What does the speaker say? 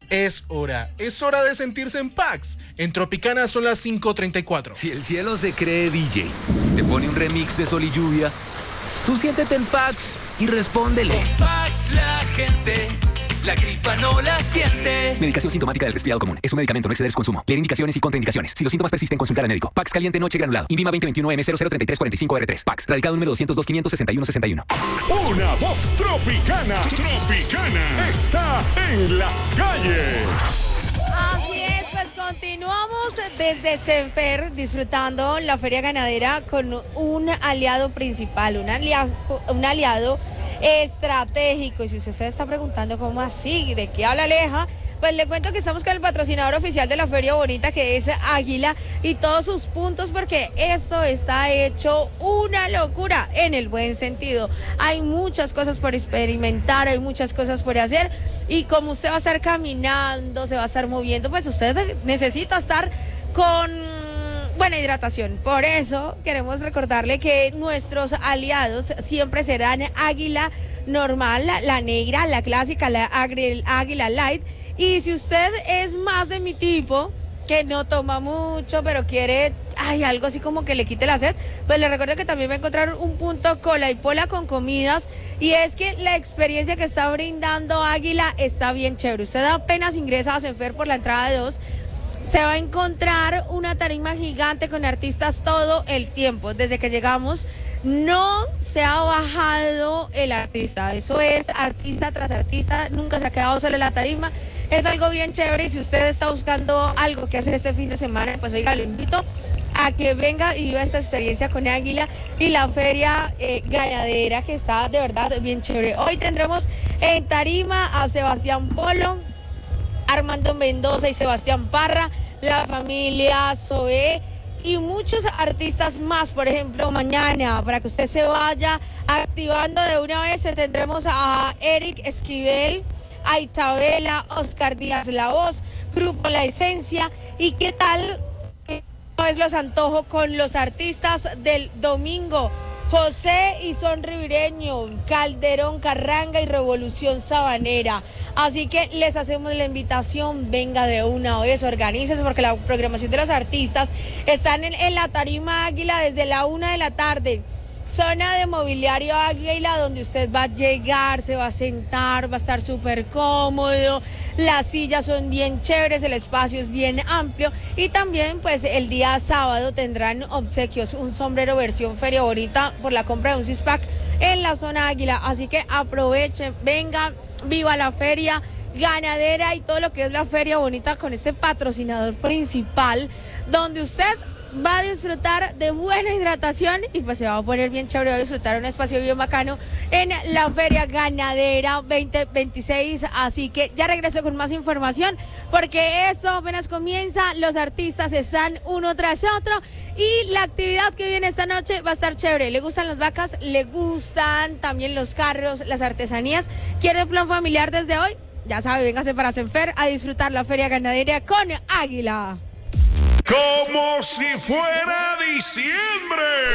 Es hora de sentirse en Pax. En Tropicana son las 5:34. Si el cielo se cree DJ, te pone un remix de Sol y Lluvia, tú siéntete en Pax y respóndele. En Pax la gente, la gripa no la siente. Medicación sintomática del resfriado común. Es un medicamento, no exceder su consumo. Leer indicaciones y contraindicaciones. Si los síntomas persisten, consultar al médico. Pax caliente noche granulado. INVIMA 2021M003345R3. Pax. Radicado número 202-561-61. Una voz tropicana. Tropicana está en las calles. Así es, pues continuamos desde Senfer disfrutando la feria ganadera con un aliado principal, un aliado estratégico. Y si usted se está preguntando cómo así, de qué habla Aleja, pues le cuento que estamos con el patrocinador oficial de la Feria Bonita, que es Águila, y todos sus puntos, porque esto está hecho una locura en el buen sentido. Hay muchas cosas por experimentar, hay muchas cosas por hacer, y como usted va a estar caminando, se va a estar moviendo, pues usted necesita estar con buena hidratación. Por eso queremos recordarle que nuestros aliados siempre serán Águila normal, la negra, la clásica, la Águila Light. Y si usted es más de mi tipo, que no toma mucho, pero quiere algo así como que le quite la sed, pues le recuerdo que también va a encontrar un punto Cola y Pola con comidas. Y es que la experiencia que está brindando Águila está bien chévere. Usted apenas ingresa a Senfer por la entrada de 2, se va a encontrar una tarima gigante con artistas todo el tiempo. Desde que llegamos no se ha bajado el artista. Eso es artista tras artista, nunca se ha quedado solo en la tarima. Es algo bien chévere, y si usted está buscando algo que hacer este fin de semana, pues oiga, lo invito a que venga y viva esta experiencia con Águila y la feria ganadera, que está de verdad bien chévere. Hoy tendremos en tarima a Sebastián Polo, Armando Mendoza y Sebastián Parra, la familia Zoé y muchos artistas más. Por ejemplo, mañana, para que usted se vaya activando de una vez, tendremos a Eric Esquivel, a Itabela, Oscar Díaz La Voz, Grupo La Esencia. ¿Y qué tal es los antojos con los artistas del domingo? José y Son Rivireño, Calderón Carranga y Revolución Sabanera. Así que les hacemos la invitación, venga de una vez, organícese, porque la programación de los artistas están en la tarima Águila desde la 1 de la tarde. Zona de mobiliario Águila, donde usted va a llegar, se va a sentar, va a estar súper cómodo, las sillas son bien chéveres, el espacio es bien amplio, y también pues el día sábado tendrán obsequios, un sombrero versión Feria Bonita por la compra de un six-pack en la zona Águila. Así que aprovechen, venga, viva la feria ganadera y todo lo que es la Feria Bonita con este patrocinador principal, donde usted va a disfrutar de buena hidratación y pues se va a poner bien chévere, va a disfrutar un espacio bien bacano en la Feria Ganadera 2026. Así que ya regreso con más información, porque esto apenas comienza, los artistas están uno tras otro y la actividad que viene esta noche va a estar chévere. ¿Le gustan las vacas? ¿Le gustan también los carros, las artesanías? ¿Quiere un plan familiar desde hoy? Ya sabe, véngase para Senfer a disfrutar la Feria Ganadera con Águila. Como si fuera diciembre.